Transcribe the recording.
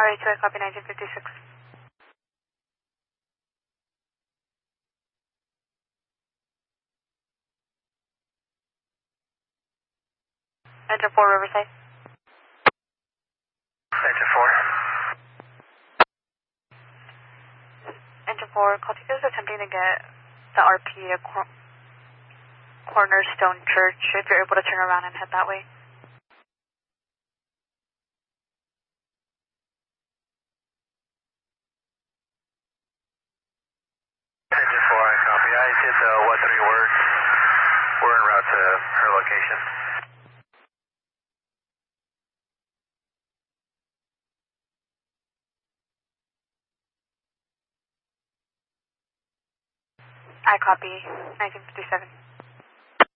Alright, so I copy 1956. Engine 4, Riverside. Engine 4. Engine 4, Caltica is attempting to get the RP at Cornerstone Church, if you're able to turn around and head that way. Engine 4, I copy. I did the 1-3 word. We're en route to her location. I copy 1957.